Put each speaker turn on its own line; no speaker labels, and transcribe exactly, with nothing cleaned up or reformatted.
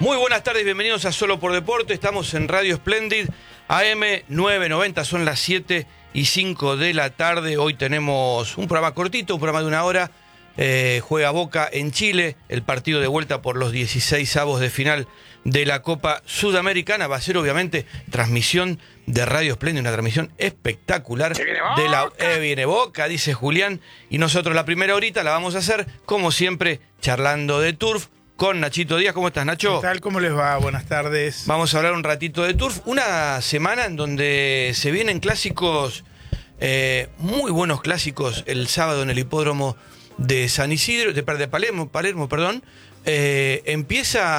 Muy buenas tardes, bienvenidos a Solo por Deporte. Estamos en Radio Splendid, A M novecientos noventa, son las siete y cinco de la tarde. Hoy tenemos un programa cortito, un programa de una hora. Eh, juega Boca en Chile, el partido de vuelta por los dieciséis avos de final de la Copa Sudamericana. Va a ser obviamente transmisión de Radio Splendid, una transmisión espectacular.
¡Se viene Boca!
De la, eh, viene Boca, dice Julián, y nosotros la primera horita la vamos a hacer, como siempre, charlando de Turf con Nachito Díaz. ¿Cómo estás, Nacho?
¿Qué tal? ¿Cómo les va? Buenas tardes.
Vamos a hablar un ratito de Turf. Una semana en donde se vienen clásicos, eh, muy buenos clásicos, el sábado en el hipódromo de San Isidro, de, de Palermo, Palermo, perdón. Eh, empieza